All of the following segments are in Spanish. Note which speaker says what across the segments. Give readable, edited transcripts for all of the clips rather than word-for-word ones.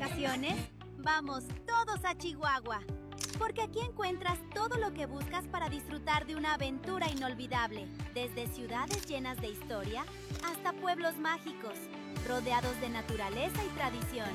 Speaker 1: vacaciones? Vamos todos a Chihuahua, porque aquí encuentras todo lo que buscas para disfrutar de una aventura inolvidable, desde ciudades llenas de historia hasta pueblos mágicos, rodeados de naturaleza y tradición.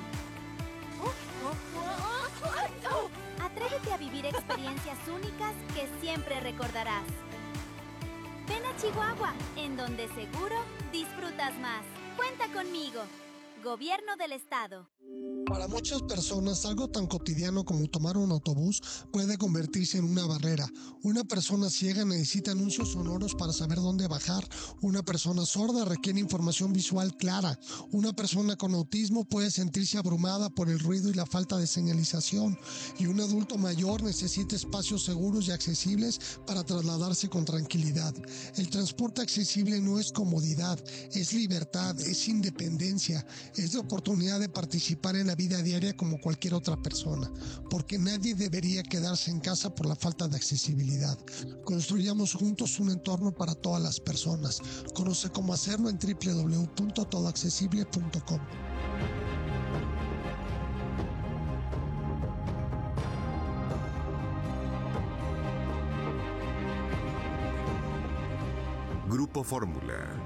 Speaker 1: Atrévete a vivir experiencias únicas que siempre recordarás. Ven a Chihuahua, en donde seguro disfrutas más. Cuenta conmigo. Gobierno del Estado.
Speaker 2: Para muchas personas, algo tan cotidiano como tomar un autobús puede convertirse en una barrera. Una persona ciega necesita anuncios sonoros para saber dónde bajar. Una persona sorda requiere información visual clara. Una persona con autismo puede sentirse abrumada por el ruido y la falta de señalización. Y un adulto mayor necesita espacios seguros y accesibles para trasladarse con tranquilidad. El transporte accesible no es comodidad, es libertad, es independencia, es la oportunidad de participar en la vida diaria como cualquier otra persona, porque nadie debería quedarse en casa por la falta de accesibilidad. Construyamos juntos un entorno para todas las personas. Conoce cómo hacerlo en www.todoaccesible.com.
Speaker 3: Grupo Fórmula.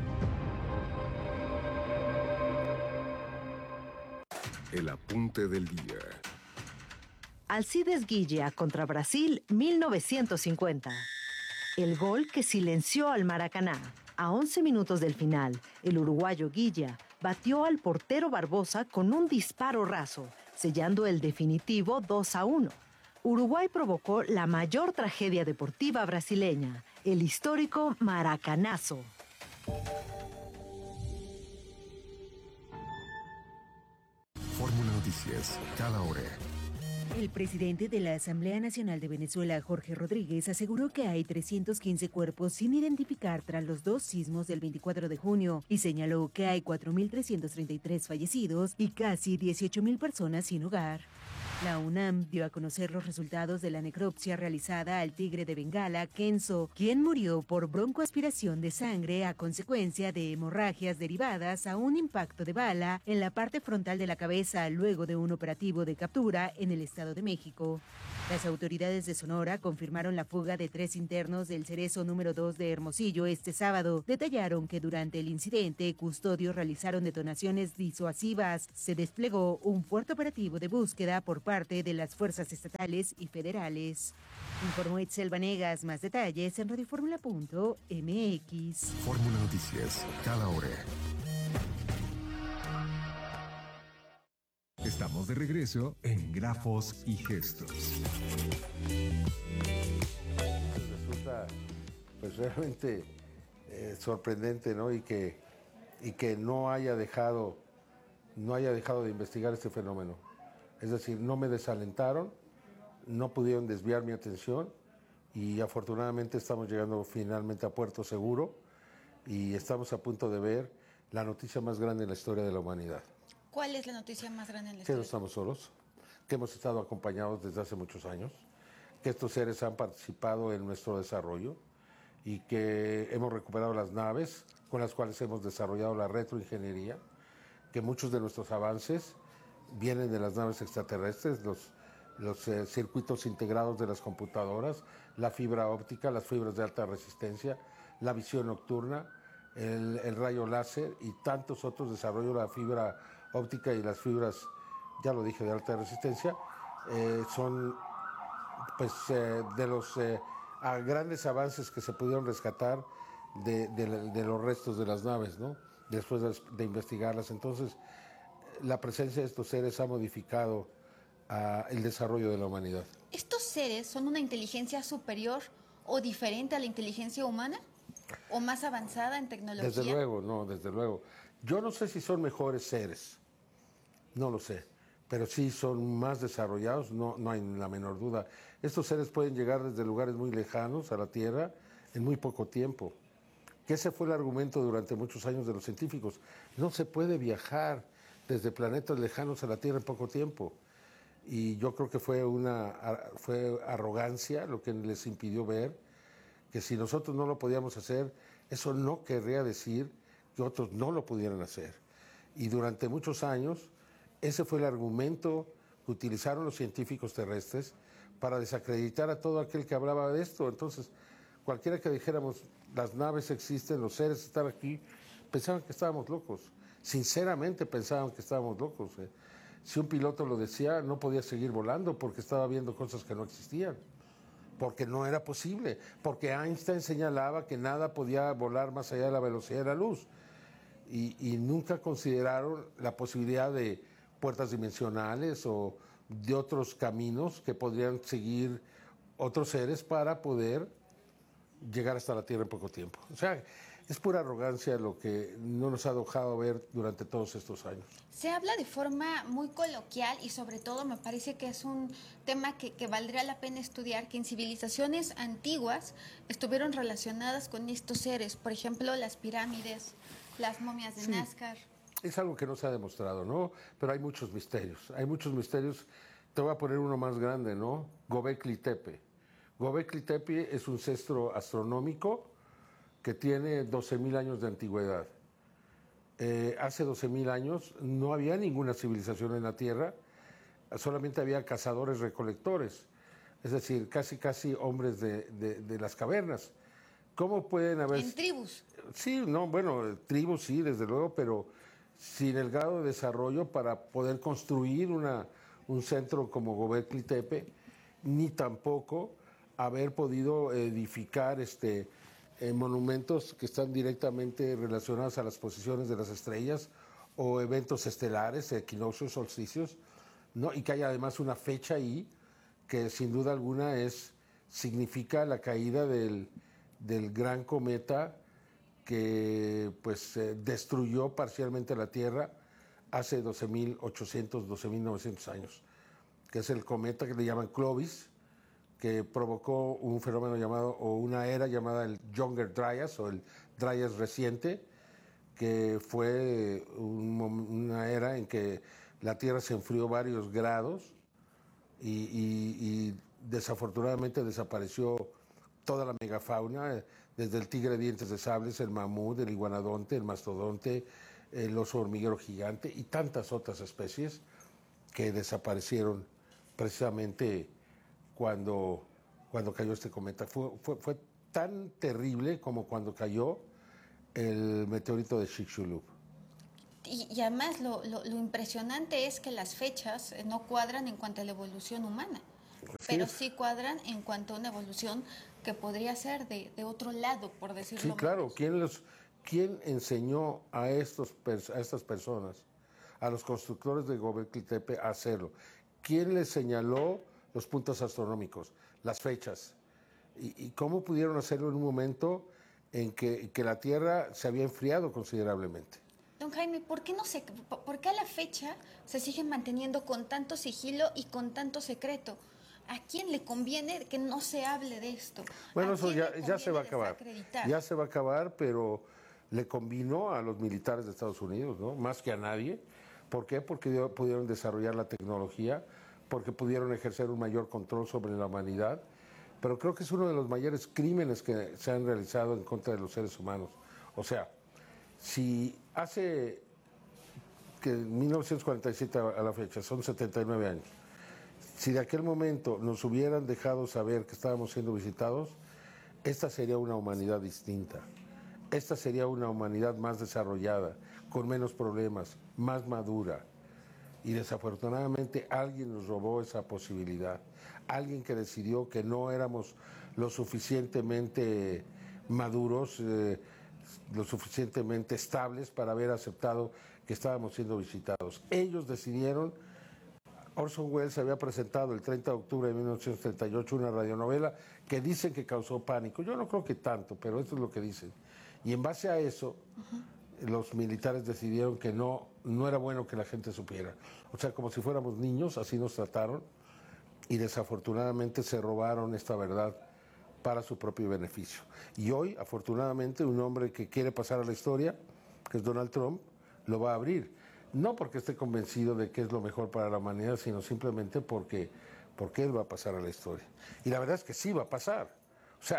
Speaker 3: El apunte del día.
Speaker 4: Alcides Guilla contra Brasil, 1950. El gol que silenció al Maracaná. A 11 minutos del final, el uruguayo Guilla batió al portero Barbosa con un disparo raso, sellando el definitivo 2-1. Uruguay provocó la mayor tragedia deportiva brasileña, el histórico Maracanazo.
Speaker 3: Fórmula Noticias, cada hora.
Speaker 5: El presidente de la Asamblea Nacional de Venezuela, Jorge Rodríguez, aseguró que hay 315 cuerpos sin identificar tras los dos sismos del 24 de junio y señaló que hay 4.333 fallecidos y casi 18.000 personas sin hogar. La UNAM dio a conocer los resultados de la necropsia realizada al tigre de Bengala, Kenzo, quien murió por broncoaspiración de sangre a consecuencia de hemorragias derivadas a un impacto de bala en la parte frontal de la cabeza luego de un operativo de captura en el Estado de México. Las autoridades de Sonora confirmaron la fuga de 3 internos del Cerezo número 2 de Hermosillo este sábado. Detallaron que durante el incidente, custodios realizaron detonaciones disuasivas. Se desplegó un fuerte operativo de búsqueda por parte de las fuerzas estatales y federales. Informó Itzel Vanegas. Más detalles en radioformula.mx.
Speaker 3: Fórmula Noticias, cada hora. Estamos de regreso en Grafos y Gestos.
Speaker 6: Resulta pues realmente sorprendente, ¿no? Y que no haya dejado de investigar este fenómeno. Es decir, no me desalentaron, no pudieron desviar mi atención y afortunadamente estamos llegando finalmente a Puerto Seguro y estamos a punto de ver la noticia más grande en la historia de la humanidad.
Speaker 7: ¿Cuál es la noticia más grande en la
Speaker 6: Que
Speaker 7: historia?
Speaker 6: no estamos solos, que hemos estado acompañados desde hace muchos años, que estos seres han participado en nuestro desarrollo y que hemos recuperado las naves con las cuales hemos desarrollado la retroingeniería, que muchos de nuestros avances vienen de las naves extraterrestres, los circuitos integrados de las computadoras, la fibra óptica, las fibras de alta resistencia, la visión nocturna, el rayo láser y tantos otros desarrollos, la fibra óptica y las fibras, ya lo dije, de alta resistencia, son pues de los grandes avances que se pudieron rescatar de los restos de las naves, ¿no? Después de investigarlas. Entonces, la presencia de estos seres ha modificado el desarrollo de la humanidad.
Speaker 7: ¿Estos seres son una inteligencia superior o diferente a la inteligencia humana? ¿O más avanzada en tecnología?
Speaker 6: Desde luego. Yo no sé si son mejores seres, no lo sé, pero sí son más desarrollados, no hay la menor duda. Estos seres pueden llegar desde lugares muy lejanos a la Tierra en muy poco tiempo. Que ese fue el argumento durante muchos años de los científicos. No se puede viajar desde planetas lejanos a la Tierra en poco tiempo. Y yo creo que fue arrogancia lo que les impidió ver que si nosotros no lo podíamos hacer, eso no querría decir que otros no lo pudieran hacer. Y durante muchos años Ese fue el argumento que utilizaron los científicos terrestres para desacreditar a todo aquel que hablaba de esto. Entonces, cualquiera que dijéramos, las naves existen, los seres están aquí, pensaban que estábamos locos. Sinceramente pensaban que estábamos locos. Si un piloto lo decía, no podía seguir volando porque estaba viendo cosas que no existían, porque no era posible, porque Einstein señalaba que nada podía volar más allá de la velocidad de la luz. Y nunca consideraron la posibilidad de puertas dimensionales o de otros caminos que podrían seguir otros seres para poder llegar hasta la Tierra en poco tiempo. O sea, es pura arrogancia lo que no nos ha dejado ver durante todos estos años.
Speaker 7: Se habla de forma muy coloquial y sobre todo me parece que es un tema que valdría la pena estudiar, que en civilizaciones antiguas estuvieron relacionadas con estos seres, por ejemplo, las pirámides, las momias de Nazca.
Speaker 6: Es algo que no se ha demostrado, ¿no? Pero hay muchos misterios. Hay muchos misterios. Te voy a poner uno más grande, ¿no? Göbekli Tepe. Göbekli Tepe es un centro astronómico que tiene 12.000 años de antigüedad. Hace 12.000 años no había ninguna civilización en la Tierra, solamente había cazadores-recolectores, es decir, casi hombres de las cavernas. ¿Cómo pueden haber...?
Speaker 7: En tribus.
Speaker 6: Sí, no, bueno, tribus sí, desde luego, pero sin el grado de desarrollo para poder construir un centro como Göbekli Tepe, ni tampoco haber podido edificar monumentos que están directamente relacionados a las posiciones de las estrellas o eventos estelares, equinoccios, solsticios, ¿no? Y que haya además una fecha ahí que sin duda alguna significa la caída del gran cometa que pues destruyó parcialmente la Tierra hace 12.800, 12.900 años, que es el cometa que le llaman Clovis, que provocó un fenómeno llamado, o una era llamada el Younger Dryas, o el Dryas reciente, que fue una era en que la Tierra se enfrió varios grados y desafortunadamente desapareció toda la megafauna, desde el tigre de dientes de sables, el mamut, el iguanodonte, el mastodonte, el oso hormiguero gigante y tantas otras especies que desaparecieron precisamente cuando cayó este cometa. Fue tan terrible como cuando cayó el meteorito de Chicxulub.
Speaker 7: Y además lo impresionante es que las fechas no cuadran en cuanto a la evolución humana, pero sí cuadran en cuanto a una evolución que podría ser de otro lado, por decirlo menos.
Speaker 6: Sí, claro. ¿Quién enseñó a estas personas, a los constructores de Göbekli Tepe, a hacerlo? ¿Quién les señaló los puntos astronómicos, las fechas? ¿Y cómo pudieron hacerlo en un momento en que la Tierra se había enfriado considerablemente?
Speaker 7: Don Jaime, ¿por qué a la fecha se siguen manteniendo con tanto sigilo y con tanto secreto? ¿A quién le conviene que no se hable de esto?
Speaker 6: Bueno, eso ya se va a acabar. Ya se va a acabar, pero le convino a los militares de Estados Unidos, ¿no? Más que a nadie. ¿Por qué? Porque pudieron desarrollar la tecnología, porque pudieron ejercer un mayor control sobre la humanidad. Pero creo que es uno de los mayores crímenes que se han realizado en contra de los seres humanos. O sea, si hace que 1947 a la fecha, son 79 años, si de aquel momento nos hubieran dejado saber que estábamos siendo visitados, esta sería una humanidad distinta. Esta sería una humanidad más desarrollada, con menos problemas, más madura. Y desafortunadamente alguien nos robó esa posibilidad. Alguien que decidió que no éramos lo suficientemente maduros, lo suficientemente estables para haber aceptado que estábamos siendo visitados. Ellos decidieron. Orson Welles había presentado el 30 de octubre de 1938 una radionovela que dicen que causó pánico. Yo no creo que tanto, pero esto es lo que dicen. Y en base a eso, los militares decidieron que no era bueno que la gente supiera. O sea, como si fuéramos niños, así nos trataron, y desafortunadamente se robaron esta verdad para su propio beneficio. Y hoy, afortunadamente, un hombre que quiere pasar a la historia, que es Donald Trump, lo va a abrir. No porque esté convencido de que es lo mejor para la humanidad, sino simplemente porque él va a pasar a la historia. Y la verdad es que sí va a pasar. O sea,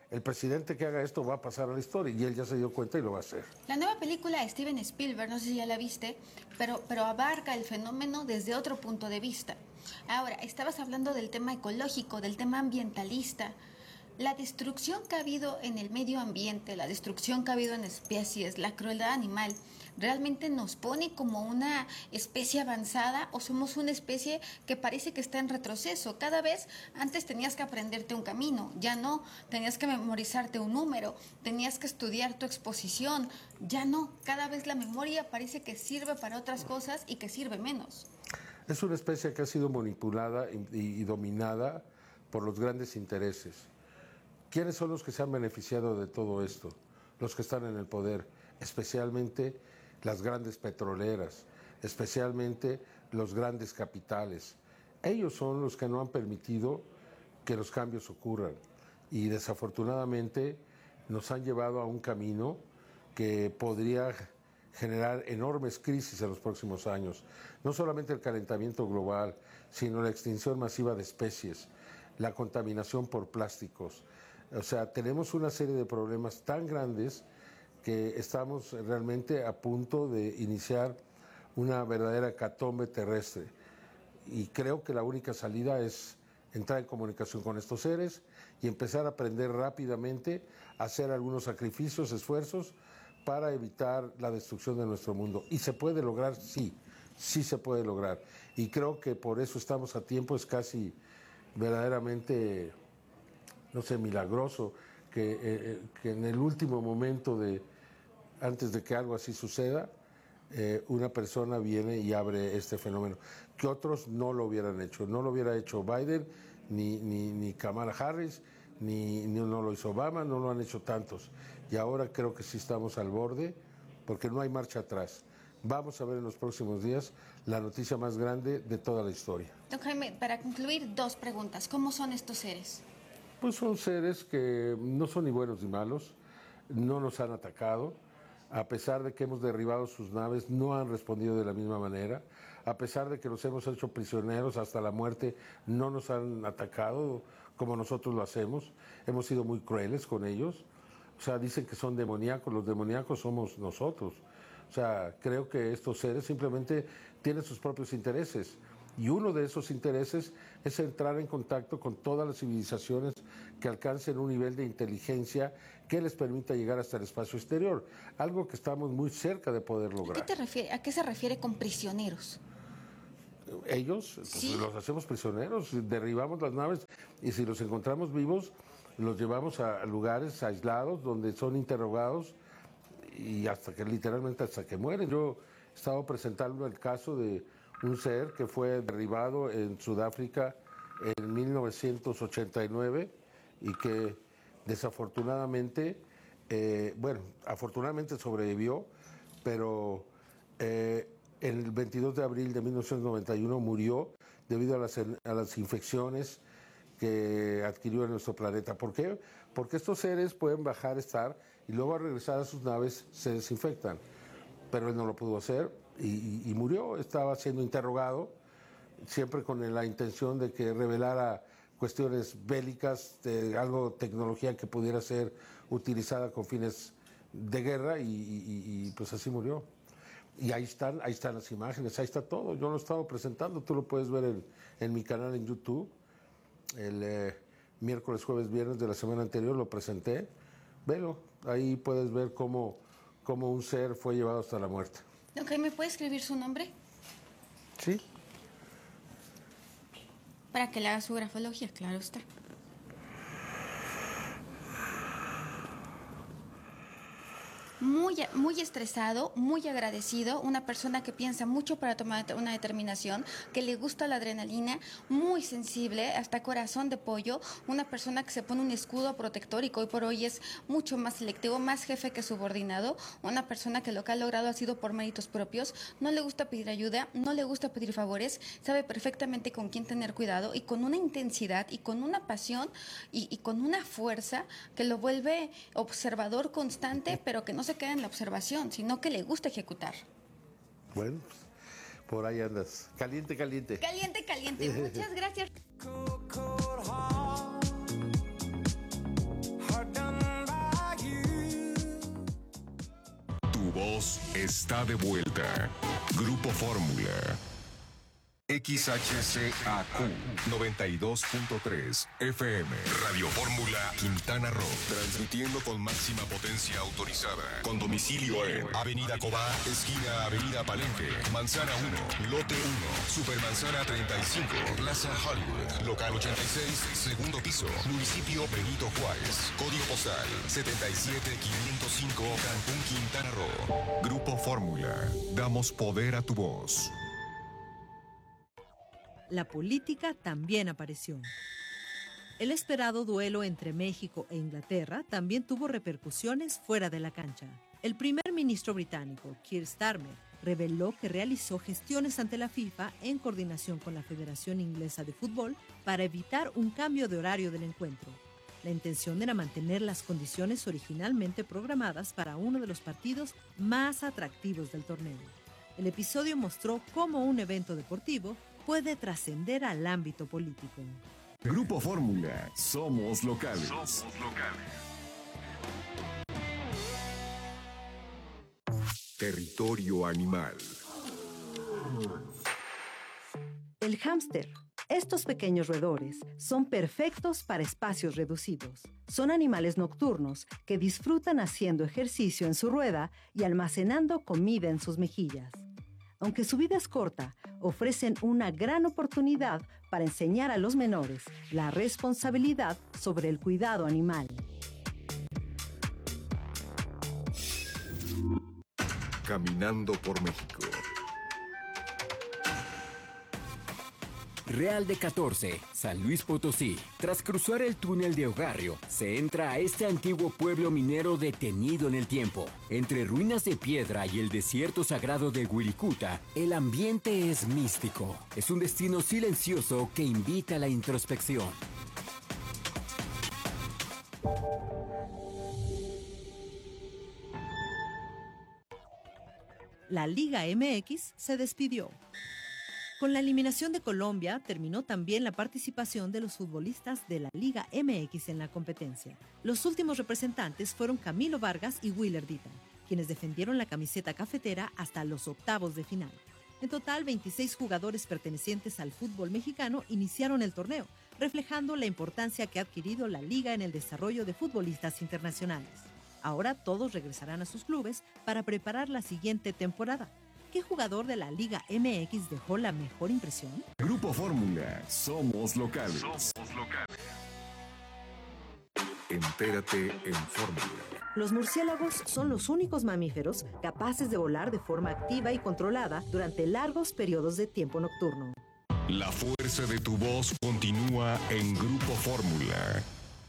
Speaker 6: el presidente que haga esto va a pasar a la historia, y él ya se dio cuenta y lo va a hacer.
Speaker 7: La nueva película de Steven Spielberg, no sé si ya la viste, pero abarca el fenómeno desde otro punto de vista. Ahora, estabas hablando del tema ecológico, del tema ambientalista. La destrucción que ha habido en el medio ambiente, la destrucción que ha habido en especies, la crueldad animal, ¿realmente nos pone como una especie avanzada o somos una especie que parece que está en retroceso? Cada vez antes tenías que aprenderte un camino, ya no, tenías que memorizarte un número, tenías que estudiar tu exposición, ya no, cada vez la memoria parece que sirve para otras cosas y que sirve menos.
Speaker 6: Es una especie que ha sido manipulada y dominada por los grandes intereses. ¿Quiénes son los que se han beneficiado de todo esto? Los que están en el poder, especialmente las grandes petroleras, especialmente los grandes capitales. Ellos son los que no han permitido que los cambios ocurran y desafortunadamente nos han llevado a un camino que podría generar enormes crisis en los próximos años. No solamente el calentamiento global, sino la extinción masiva de especies, la contaminación por plásticos. O sea, tenemos una serie de problemas tan grandes que estamos realmente a punto de iniciar una verdadera hecatombe terrestre. Y creo que la única salida es entrar en comunicación con estos seres y empezar a aprender rápidamente a hacer algunos sacrificios, esfuerzos para evitar la destrucción de nuestro mundo. ¿Y se puede lograr? Sí, sí se puede lograr. Y creo que por eso estamos a tiempo, es casi verdaderamente, no sé, milagroso que en el último momento antes de que algo así suceda, una persona viene y abre este fenómeno, que otros no lo hubieran hecho. No lo hubiera hecho Biden, ni Kamala Harris, ni no lo hizo Obama, no lo han hecho tantos. Y ahora creo que sí estamos al borde, porque no hay marcha atrás. Vamos a ver en los próximos días la noticia más grande de toda la historia.
Speaker 7: Don Jaime, para concluir, 2 preguntas. ¿Cómo son estos seres?
Speaker 6: Pues son seres que no son ni buenos ni malos, no nos han atacado, a pesar de que hemos derribado sus naves, no han respondido de la misma manera, a pesar de que los hemos hecho prisioneros hasta la muerte, no nos han atacado como nosotros lo hacemos, hemos sido muy crueles con ellos. O sea, dicen que son demoníacos, los demoníacos somos nosotros. O sea, creo que estos seres simplemente tienen sus propios intereses. Y uno de esos intereses es entrar en contacto con todas las civilizaciones que alcancen un nivel de inteligencia que les permita llegar hasta el espacio exterior. Algo que estamos muy cerca de poder lograr.
Speaker 7: ¿A qué se refiere con prisioneros?
Speaker 6: Ellos, pues,
Speaker 7: ¿sí?
Speaker 6: Los hacemos prisioneros, derribamos las naves y si los encontramos vivos, los llevamos a lugares aislados donde son interrogados y literalmente hasta que mueren. Yo he estado presentando el caso de un ser que fue derribado en Sudáfrica en 1989 y que desafortunadamente, afortunadamente sobrevivió, pero el 22 de abril de 1991 murió debido a las infecciones que adquirió en nuestro planeta. ¿Por qué? Porque estos seres pueden bajar, estar y luego al regresar a sus naves se desinfectan. Pero él no lo pudo hacer y murió. Estaba siendo interrogado, siempre con la intención de que revelara cuestiones bélicas, de tecnología que pudiera ser utilizada con fines de guerra y pues así murió. Y ahí están las imágenes, ahí está todo. Yo lo he estado presentando, tú lo puedes ver en mi canal en YouTube. El miércoles, jueves, viernes de la semana anterior lo presenté. Velo, ahí puedes ver cómo un ser fue llevado hasta la muerte.
Speaker 7: Ok, ¿me puede escribir su nombre?
Speaker 6: Sí.
Speaker 7: Para que le haga su grafología, claro está. Muy estresado, muy agradecido, una persona que piensa mucho para tomar una determinación, que le gusta la adrenalina, muy sensible, hasta corazón de pollo, una persona que se pone un escudo protector y que hoy por hoy es mucho más selectivo, más jefe que subordinado, una persona que lo que ha logrado ha sido por méritos propios, no le gusta pedir ayuda, no le gusta pedir favores, sabe perfectamente con quién tener cuidado y con una intensidad y con una pasión y con una fuerza que lo vuelve observador constante, pero que no se queda en la observación, sino que le gusta ejecutar.
Speaker 6: Bueno, por ahí andas. Caliente, caliente.
Speaker 7: Caliente, caliente. Muchas gracias.
Speaker 8: está de vuelta. Grupo Fórmula. XHCAQ 92.3 FM. Radio Fórmula Quintana Roo. Transmitiendo con máxima potencia autorizada. Con domicilio en Avenida Cobá, esquina Avenida Palenque, Manzana 1, Lote 1, Supermanzana 35, Plaza Hollywood, Local 86, segundo piso, Municipio Benito Juárez. Código postal 77505, Cancún, Quintana Roo. Grupo Fórmula. Damos poder a tu voz.
Speaker 4: La política también apareció. El esperado duelo entre México e Inglaterra también tuvo repercusiones fuera de la cancha. El primer ministro británico, Keir Starmer, reveló que realizó gestiones ante la FIFA en coordinación con la Federación Inglesa de Fútbol para evitar un cambio de horario del encuentro. La intención era mantener las condiciones originalmente programadas para uno de los partidos más atractivos del torneo. El episodio mostró cómo un evento deportivo puede trascender al ámbito político.
Speaker 3: Grupo Fórmula, somos locales.
Speaker 8: Territorio animal.
Speaker 4: El hámster. Estos pequeños roedores son perfectos para espacios reducidos. Son animales nocturnos que disfrutan haciendo ejercicio en su rueda y almacenando comida en sus mejillas. Aunque su vida es corta, ofrecen una gran oportunidad para enseñar a los menores la responsabilidad sobre el cuidado animal.
Speaker 8: Caminando por México.
Speaker 9: Real de 14, San Luis Potosí. Tras cruzar el túnel de Ogarrio, se entra a este antiguo pueblo minero detenido en el tiempo. Entre ruinas de piedra y el desierto sagrado de Wirikuta, el ambiente es místico. Es un destino silencioso que invita a la introspección.
Speaker 4: La Liga MX se despidió. Con la eliminación de Colombia, terminó también la participación de los futbolistas de la Liga MX en la competencia. Los últimos representantes fueron Camilo Vargas y Willer Dita, quienes defendieron la camiseta cafetera hasta los octavos de final. En total, 26 jugadores pertenecientes al fútbol mexicano iniciaron el torneo, reflejando la importancia que ha adquirido la liga en el desarrollo de futbolistas internacionales. Ahora todos regresarán a sus clubes para preparar la siguiente temporada. ¿Qué jugador de la Liga MX dejó la mejor impresión?
Speaker 3: Grupo Fórmula, somos locales.
Speaker 8: Entérate en Fórmula.
Speaker 4: Los murciélagos son los únicos mamíferos capaces de volar de forma activa y controlada durante largos periodos de tiempo nocturno.
Speaker 8: La fuerza de tu voz continúa en Grupo Fórmula.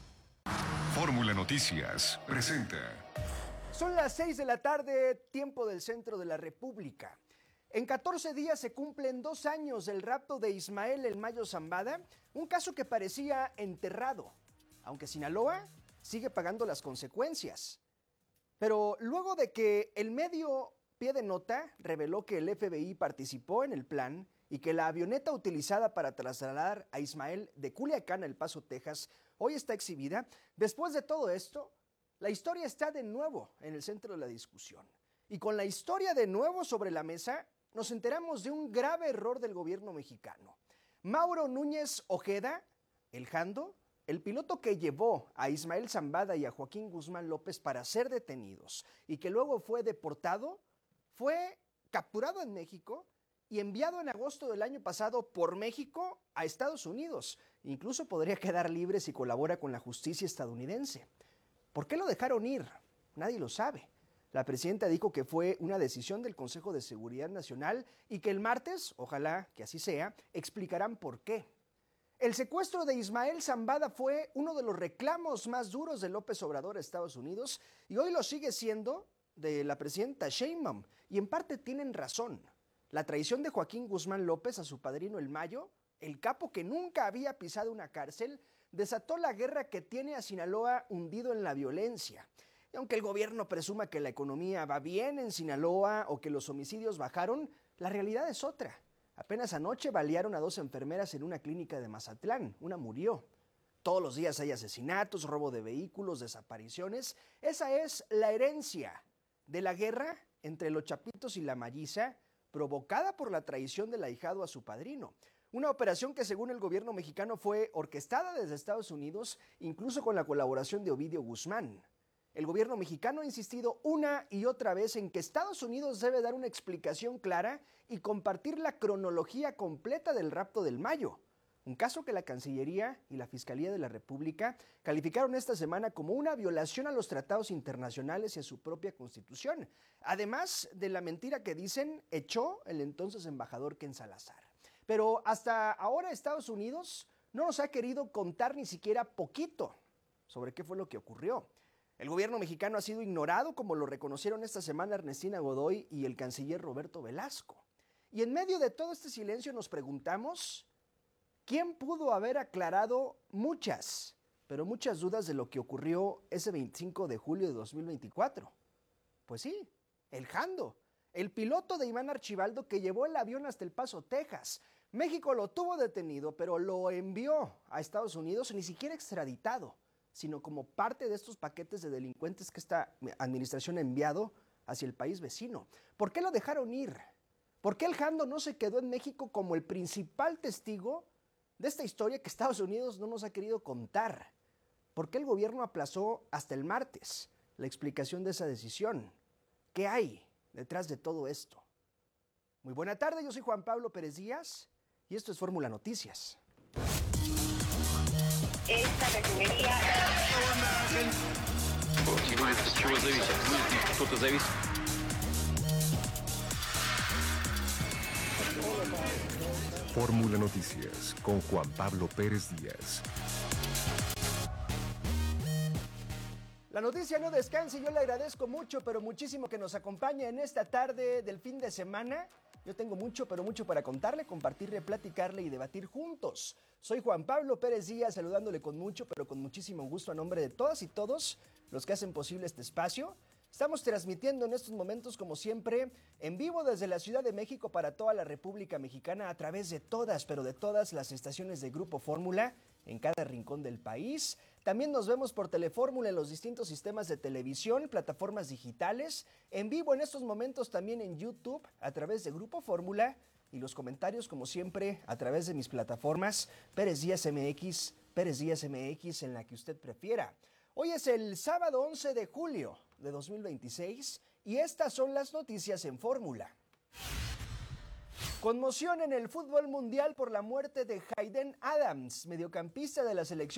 Speaker 8: Fórmula Noticias presenta.
Speaker 10: Son las 6 de la tarde, tiempo del centro de la República. En 14 días se cumplen 2 años del rapto de Ismael El Mayo Zambada, un caso que parecía enterrado, aunque Sinaloa sigue pagando las consecuencias. Pero luego de que el medio Pie de Nota reveló que el FBI participó en el plan y que la avioneta utilizada para trasladar a Ismael de Culiacán a El Paso, Texas, hoy está exhibida, después de todo esto, la historia está de nuevo en el centro de la discusión. Y con la historia de nuevo sobre la mesa, nos enteramos de un grave error del gobierno mexicano. Mauro Núñez Ojeda, el Jando, el piloto que llevó a Ismael Zambada y a Joaquín Guzmán López para ser detenidos y que luego fue deportado, fue capturado en México y enviado en agosto del año pasado por México a Estados Unidos. Incluso podría quedar libre si colabora con la justicia estadounidense. ¿Por qué lo dejaron ir? Nadie lo sabe. La presidenta dijo que fue una decisión del Consejo de Seguridad Nacional y que el martes, ojalá que así sea, explicarán por qué. El secuestro de Ismael Zambada fue uno de los reclamos más duros de López Obrador a Estados Unidos y hoy lo sigue siendo de la presidenta Sheinbaum. Y en parte tienen razón. La traición de Joaquín Guzmán López a su padrino El Mayo, el capo que nunca había pisado una cárcel, desató la guerra que tiene a Sinaloa hundido en la violencia. Y aunque el gobierno presuma que la economía va bien en Sinaloa o que los homicidios bajaron, la realidad es otra. Apenas anoche balearon a 2 enfermeras en una clínica de Mazatlán. Una murió. Todos los días hay asesinatos, robo de vehículos, desapariciones. Esa es la herencia de la guerra entre los Chapitos y la Malliza, provocada por la traición del ahijado a su padrino. Una operación que según el gobierno mexicano fue orquestada desde Estados Unidos, incluso con la colaboración de Ovidio Guzmán. El gobierno mexicano ha insistido una y otra vez en que Estados Unidos debe dar una explicación clara y compartir la cronología completa del rapto del Mayo. Un caso que la Cancillería y la Fiscalía de la República calificaron esta semana como una violación a los tratados internacionales y a su propia Constitución. Además de la mentira que dicen echó el entonces embajador Ken Salazar. Pero hasta ahora Estados Unidos no nos ha querido contar ni siquiera poquito sobre qué fue lo que ocurrió. El gobierno mexicano ha sido ignorado, como lo reconocieron esta semana Ernestina Godoy y el canciller Roberto Velasco. Y en medio de todo este silencio nos preguntamos, ¿quién pudo haber aclarado muchas dudas de lo que ocurrió ese 25 de julio de 2024? Pues sí, el Jando, el piloto de Iván Archibaldo que llevó el avión hasta El Paso, Texas. México lo tuvo detenido, pero lo envió a Estados Unidos, ni siquiera extraditado, sino como parte de estos paquetes de delincuentes que esta administración ha enviado hacia el país vecino. ¿Por qué lo dejaron ir? ¿Por qué el Jando no se quedó en México como el principal testigo de esta historia que Estados Unidos no nos ha querido contar? ¿Por qué el gobierno aplazó hasta el martes la explicación de esa decisión? ¿Qué hay detrás de todo esto? Muy buena tarde, yo soy Juan Pablo Pérez Díaz y esto es Fórmula Noticias.
Speaker 11: Esta refinería...
Speaker 3: Fórmula Noticias con Juan Pablo Pérez Díaz.
Speaker 10: La noticia no descansa y yo le agradezco mucho, pero muchísimo que nos acompañe en esta tarde del fin de semana. Yo tengo mucho, pero mucho para contarle, compartirle, platicarle y debatir juntos. Soy Juan Pablo Pérez Díaz, saludándole con mucho, pero con muchísimo gusto a nombre de todas y todos los que hacen posible este espacio. Estamos transmitiendo en estos momentos, como siempre, en vivo desde la Ciudad de México para toda la República Mexicana a través de todas, pero de todas las estaciones de Grupo Fórmula en cada rincón del país. También nos vemos por Telefórmula en los distintos sistemas de televisión, plataformas digitales, en vivo en estos momentos también en YouTube a través de Grupo Fórmula y los comentarios, como siempre, a través de mis plataformas Pérez Díaz MX, en la que usted prefiera. Hoy es el sábado 11 de julio de 2026 y estas son las noticias en Fórmula. Conmoción en el fútbol mundial por la muerte de Hayden Adams, mediocampista de la selección